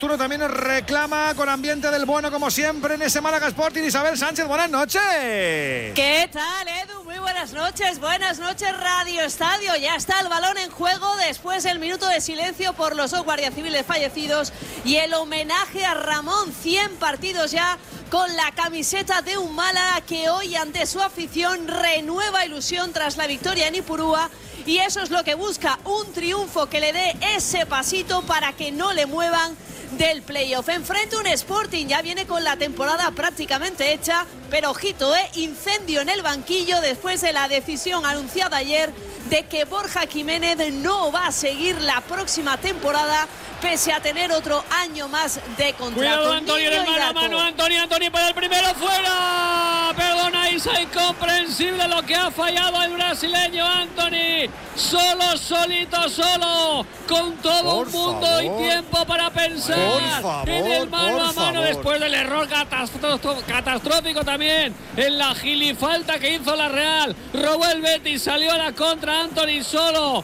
Arturo también nos reclama con ambiente del bueno como siempre en ese Málaga Sporting. Isabel Sánchez, buenas noches. ¿Qué tal, Edu? Muy buenas noches Radio Estadio. Ya está el balón en juego después del minuto de silencio por los dos guardias civiles fallecidos y el homenaje a Ramón, 100 partidos ya con la camiseta de un Málaga que hoy ante su afición renueva ilusión tras la victoria en Ipurúa. Y eso es lo que busca, un triunfo que le dé ese pasito para que no le muevan del playoff. Enfrente un Sporting, ya viene con la temporada prácticamente hecha, pero ojito, incendio en el banquillo después de la decisión anunciada ayer de que Borja Jiménez no va a seguir la próxima temporada pese a tener otro año más de contrato. Cuidado, Antonio, en el mano a mano, Antonio para el primero, fuera. Perdona, Isa, incomprensible lo que ha fallado el brasileño Anthony. Solo, con todo un mundo y tiempo para pensar en el mano a mano después del error catastrófico también en la gilifalta que hizo la Real. Robó el Betis, salió a la contra Anthony solo,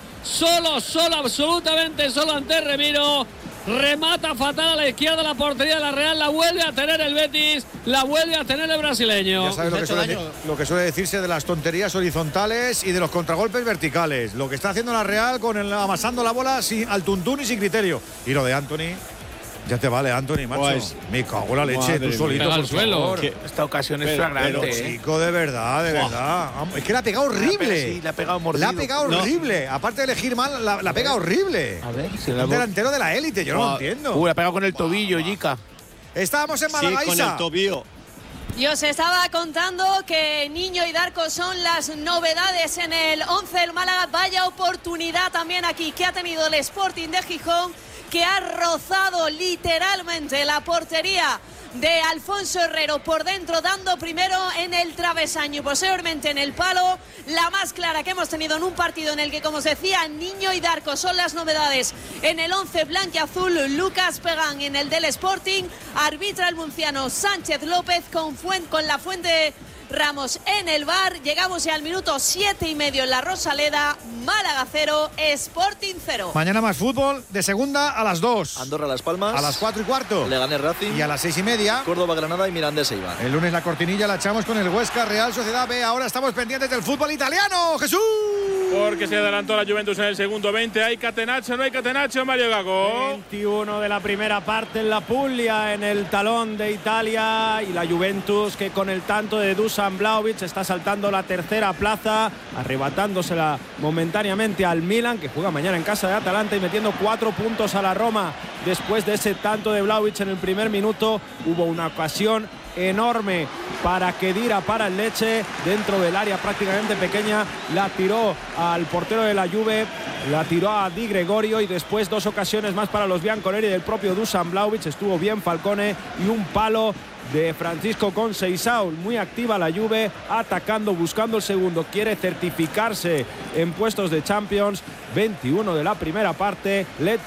absolutamente solo ante Remiro. Remata fatal a la izquierda la portería de la Real, la vuelve a tener el Betis, la vuelve a tener el brasileño. Ya sabes lo que suele decirse de las tonterías horizontales y de los contragolpes verticales. Lo que está haciendo la Real con amasando la bola al tuntún y sin criterio. Y lo de Anthony, ya te vale, Anthony, macho. Pues, me cago en la leche, tú solito al suelo. Esta ocasión es flagrante. Pero chico, de verdad. Es que la ha pegado horrible. Sí, la ha pegado mordido. La ha pegado horrible. Aparte de elegir mal, la ha pegado horrible. A ver, si un delantero de la élite, yo no lo entiendo. La ha pegado con el tobillo, Jica. Estábamos en Málaga, sí, con el tobillo. Yo os estaba contando que Niño y Darko son las novedades en el 11 del Málaga. Vaya oportunidad también aquí que ha tenido el Sporting de Gijón, que ha rozado literalmente la portería de Alfonso Herrero por dentro, dando primero en el travesaño y posteriormente en el palo. La más clara que hemos tenido en un partido en el que, como os decía, Niño y Darko son las novedades en el 11 blanquiazul. Lucas Pegán en el del Sporting, arbitra el murciano Sánchez López con la Fuente Ramos en el bar. Llegamos ya al minuto 7:30 en la Rosaleda. Málaga 0, Sporting 0. Mañana más fútbol de segunda a las 2. Andorra Las Palmas. A las 4:15. Leganés Racing. Y a las 6:30. Córdoba Granada y Mirandés Eibar. El lunes la cortinilla la echamos con el Huesca Real Sociedad B. Ahora estamos pendientes del fútbol italiano. ¡Jesús! Porque se adelantó la Juventus en el segundo 20. ¿Hay catenaccio? ¿No hay catenaccio, Mario Gago? 21 de la primera parte en la Puglia, en el talón de Italia. Y la Juventus, que con el tanto de Dusan Vlahovic está saltando la tercera plaza, arrebatándosela momentáneamente al Milan, que juega mañana en casa de Atalanta, y metiendo 4 puntos a la Roma. Después de ese tanto de Vlahovic en el primer minuto, hubo una ocasión enorme para Khedira, para el Lecce, dentro del área prácticamente pequeña, la tiró al portero de la Juve, la tiró a Di Gregorio, y después 2 ocasiones más para los bianconeri del propio Dusan Vlahovic. Estuvo bien Falcone y un palo de Francisco Conceição. Muy activa la Juve, atacando, buscando el segundo, quiere certificarse en puestos de Champions. 21 de la primera parte,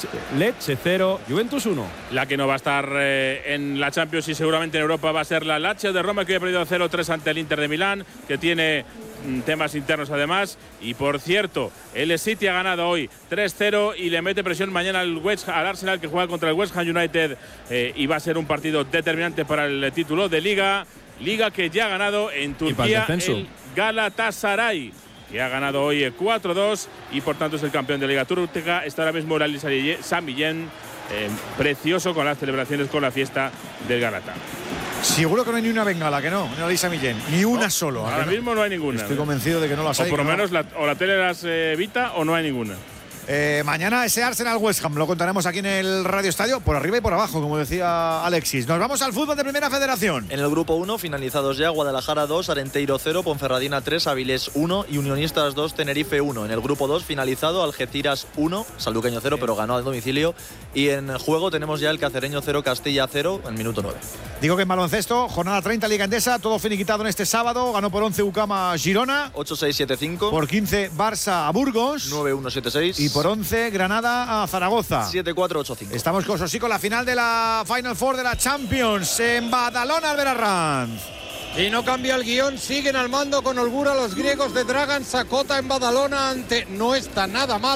Lecce 0, Juventus 1. La que no va a estar en la Champions y seguramente en Europa va a ser la Lazio de Roma, que ha perdido 0-3 ante el Inter de Milán, que tiene temas internos además. Y por cierto, el City ha ganado hoy 3-0 y le mete presión mañana al Arsenal, que juega contra el West Ham United, y va a ser un partido determinante para el título de Liga que ya ha ganado en Turquía el Galatasaray, que ha ganado hoy 4-2 y por tanto es el campeón de Liga Turca. Está ahora mismo el San Millán, precioso con las celebraciones, con la fiesta del Galata. Seguro que no hay ni una bengala, que no, en la Lisa Millén, ni una solo. Ahora mismo no hay ninguna. Estoy convencido de que no las hay. O por lo menos la tele las evita o no hay ninguna. Mañana ese Arsenal West Ham lo contaremos aquí en el Radio Estadio, por arriba y por abajo, como decía Alexis. Nos vamos al fútbol de Primera Federación. En el grupo 1, finalizados ya, Guadalajara 2, Arenteiro 0, Ponferradina 3, Avilés 1 y Unionistas 2, Tenerife 1. En el grupo 2, finalizado, Algeciras 1, Sanluqueño 0, pero ganó a domicilio. Y en juego tenemos ya el Cacereño 0, Castilla 0, en minuto 9. Digo que en baloncesto, jornada 30, Liga Endesa, todo finiquitado en este sábado. Ganó por 11 UCAM Girona. 8-6-7-5. Por 15 Barça a Burgos. 9-1-7-6. Y por 11 Granada a Zaragoza. 7-4-8-5. Estamos con Sosico, la final de la Final Four de la Champions en Badalona, Albert Arranz. Y no cambia el guión, siguen al mando con holgura los griegos de Dragan Sakota en Badalona ante, no está nada mal,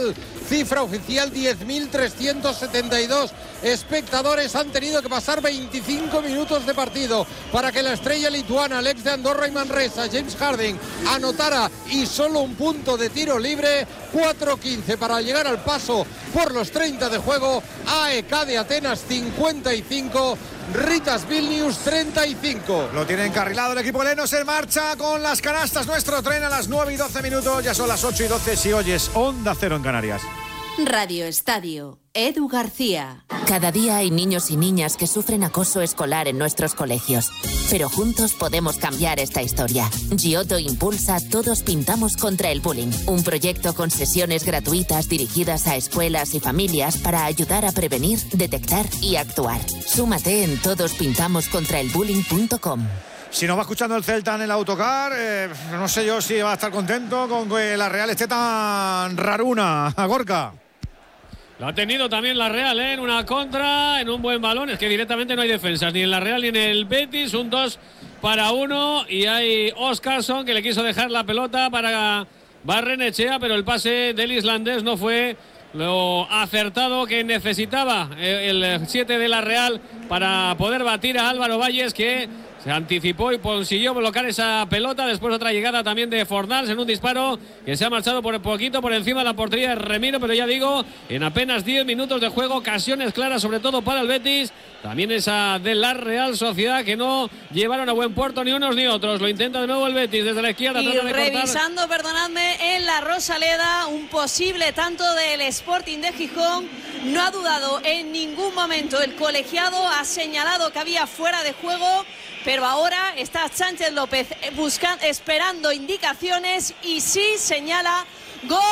cifra oficial 10.372 espectadores. Han tenido que pasar 25 minutos de partido para que la estrella lituana, el ex de Andorra y Manresa, James Harden, anotara, y solo un punto de tiro libre. 4:15 para llegar al paso por los 30 de juego. AEK de Atenas 55, Ritas Vilnius 35. Lo tiene encarrilado el equipo heleno. Se marcha con las canastas. Nuestro tren a las 9:12. Ya son las 8:12 si oyes Onda Cero en Canarias. Radio Estadio, Edu García. Cada día hay niños y niñas que sufren acoso escolar en nuestros colegios. Pero juntos podemos cambiar esta historia. Giotto impulsa Todos Pintamos contra el Bullying, un proyecto con sesiones gratuitas dirigidas a escuelas y familias para ayudar a prevenir, detectar y actuar. Súmate en todospintamoscontraelbullying.com. Si nos va escuchando el Celta en el autocar, no sé yo si va a estar contento con que la Real esté tan raruna. Gorka. Lo ha tenido también la Real, en una contra, en un buen balón. Es que directamente no hay defensas, ni en la Real ni en el Betis. Un 2-1, y hay Óscarson que le quiso dejar la pelota para Barrenechea, pero el pase del islandés no fue lo acertado que necesitaba el 7 de la Real para poder batir a Álvaro Valles, que se anticipó y consiguió bloquear esa pelota. Después otra llegada también de Fornals en un disparo que se ha marchado por poquito por encima de la portería de Remiro, pero ya digo, en apenas 10 minutos de juego, ocasiones claras sobre todo para el Betis. También esa de la Real Sociedad, que no llevaron a buen puerto ni unos ni otros. Lo intenta de nuevo el Betis desde la izquierda. Y revisando, perdonadme, en la Rosaleda, un posible tanto del Sporting de Gijón. No ha dudado en ningún momento el colegiado, ha señalado que había fuera de juego, pero ahora está Sánchez López esperando indicaciones, y sí señala gol.